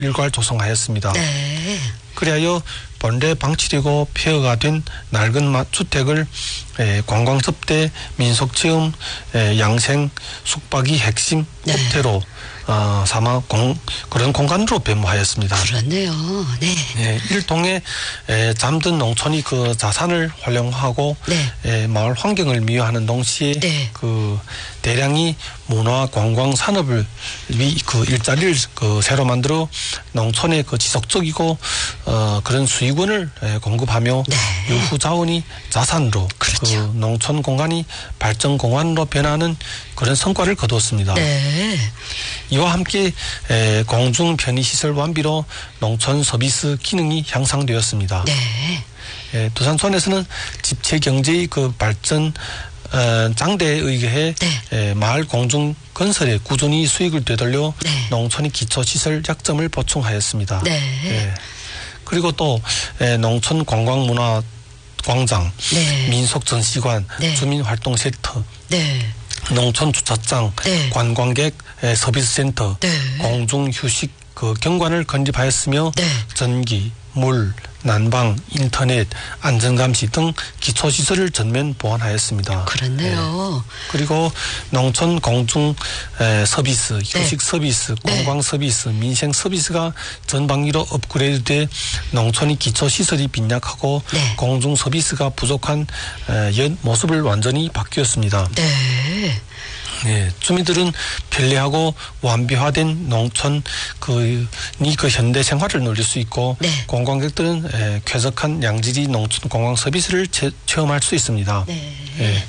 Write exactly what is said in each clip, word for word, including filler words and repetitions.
일괄 조성하였습니다. 네. 그리하여 본래 방치되고 폐허가 된 낡은 주택을 관광 접대, 민속체험, 양생, 숙박이 핵심 네. 호텔로 어, 삼아 공, 그런 공간으로 변모하였습니다. 그렇네요. 네. 예, 일통에 에, 잠든 농촌이 그 자산을 활용하고 네. 에, 마을 환경을 미화하는 동시에 네. 그 대량이 문화 관광 산업을 위 그 일자리를 그 새로 만들어 농촌의 그 지속적이고 어, 그런 수익원을 에, 공급하며 네. 유후 자원이 자산으로 그렇죠. 그 농촌 공간이 발전 공간으로 변하는 그런 성과를 거두었습니다. 네. 이와 함께 에, 공중 편의시설 완비로 농촌 서비스 기능이 향상되었습니다. 네. 에, 두산촌에서는 집체 경제의 그 발전 어, 장대에 의해 네. 에, 마을 공중 건설에 꾸준히 수익을 되돌려 네. 농촌의 기초시설 약점을 보충하였습니다. 네. 에, 그리고 또 에, 농촌 관광문화 광장, 네. 민속전시관, 네. 주민활동센터, 네. 농촌 주차장, 네. 관광객 에, 서비스센터, 네. 공중휴식 그 경관을 건립하였으며 네. 전기, 물, 난방, 인터넷, 안전감시 등 기초시설을 전면 보완하였습니다. 그렇네요. 네. 그리고 농촌 공중 에, 서비스, 휴식 네. 서비스, 네. 관광 서비스, 민생 서비스가 전방위로 업그레이드돼 농촌의 기초시설이 빈약하고 네. 공중 서비스가 부족한 에, 옛 모습을 완전히 바뀌었습니다. 네. 네, 주민들은 편리하고 완비화된 농촌 그, 이 그 현대 생활을 누릴 수 있고 네. 관광객들은 에, 쾌적한 양질의 농촌 관광 서비스를 체, 체험할 수 있습니다. 네. 예.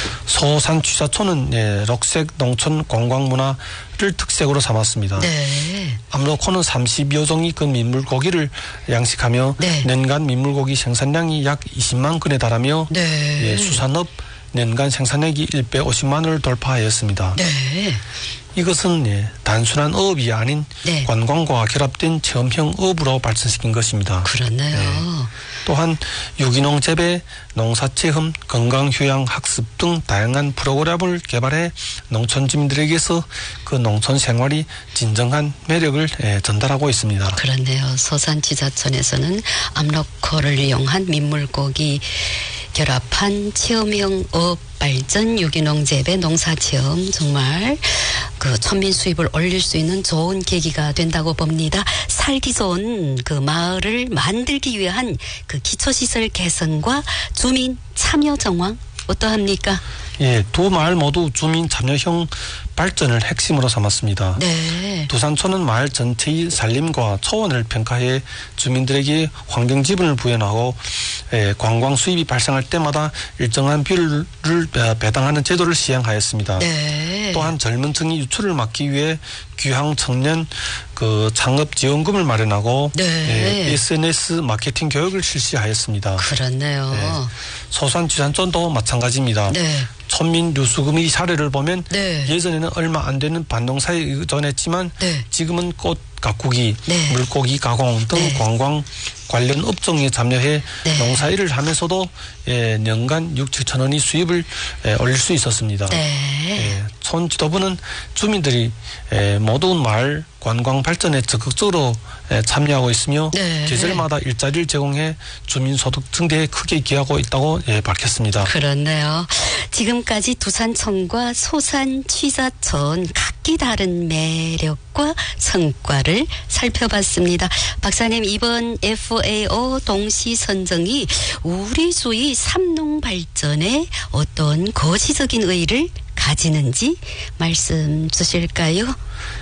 소산 취사촌은 예, 록색 농촌 관광 문화를 특색으로 삼았습니다. 네. 압록호는 삼십여 종의 그 민물고기를 양식하며 네. 年간 민물고기 생산량이 약 이십만 건에 달하며 네. 예, 수산업 년간 생산액이 백오십만을 돌파하였습니다. 네. 이것은 예, 단순한 어업이 아닌 네. 관광과 결합된 체험형 어업으로 발전시킨 것입니다. 그렇네요. 네. 또한 유기농 재배, 농사체험, 건강휴양 학습 등 다양한 프로그램을 개발해 농촌 주민들에게서 그 농촌 생활이 진정한 매력을 예, 전달하고 있습니다. 그렇네요. 소산지자촌에서는 압록호를 이용한 민물고기 결합한 체험형 어업 발전, 유기농 재배, 농사체험 정말 그 천민 수입을 올릴 수 있는 좋은 계기가 된다고 봅니다. 살기 좋은 그 마을을 만들기 위한 그 기초시설 개선과 주민 참여 정황 어떠합니까? 예, 두 마을 모두 주민 참여형 발전을 핵심으로 삼았습니다. 네. 두산촌은 마을 전체의 살림과 초원을 평가해 주민들에게 환경 지분을 부여하고 예, 관광 수입이 발생할 때마다 일정한 비율을 배당하는 제도를 시행하였습니다. 네. 또한 젊은 층이 유출을 막기 위해 귀향 청년 그 창업 지원금을 마련하고 네. 예, 에스엔에스 마케팅 교육을 실시하였습니다. 그렇네요. 예, 소산지자촌도 마찬가지입니다. 네. 천민 누수금의 사례를 보면 네. 예전에는 얼마 안 되는 반농사에 의존했지만 네. 지금은 꽃 가꾸기, 네. 물고기 가공 등 네. 관광 관련 업종에 참여해 네. 농사일을 하면서도 예, 년간 육, 칠천 원의 수입을 예, 올릴 수 있었습니다. 네. 예, 촌 지도부는 주민들이 예, 모든 마을 관광 발전에 적극적으로 예, 참여하고 있으며 네. 계절마다 일자리를 제공해 주민 소득 증대에 크게 기여하고 있다고 예, 밝혔습니다. 그렇네요. 지금까지 두산촌과 소산취사촌 각기 다른 매력과 성과를 살펴봤습니다. 박사님, 이번 에프에이오 동시 선정이 우리주의 삼농 발전에 어떤 거시적인 의의를 가지는지 말씀 주실까요?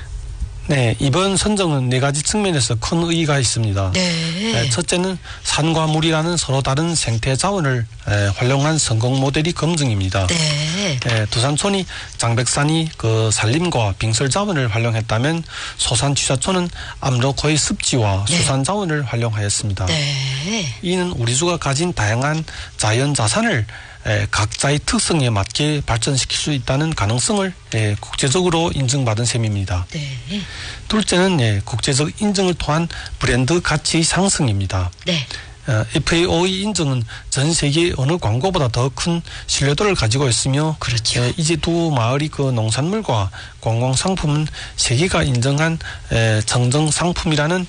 네, 이번 선정은 네 가지 측면에서 큰 의의가 있습니다. 네. 첫째는 산과 물이라는 서로 다른 생태 자원을 활용한 성공 모델이 검증입니다. 네. 두산촌이 장백산이 그 산림과 빙설 자원을 활용했다면 소산취사촌은 압록호의 습지와 네. 수산 자원을 활용하였습니다. 네. 이는 우리주가 가진 다양한 자연 자산을 각자의 특성에 맞게 발전시킬 수 있다는 가능성을 국제적으로 인정받은 셈입니다. 네. 둘째는 국제적 인정을 통한 브랜드 가치의 상승입니다. 네. 에프에이오의 인증은 전 세계 어느 광고보다 더 큰 신뢰도를 가지고 있으며 그렇죠. 에, 이제 두 마을이 그 농산물과 관광 상품은 세계가 인정한 에, 정정 상품이라는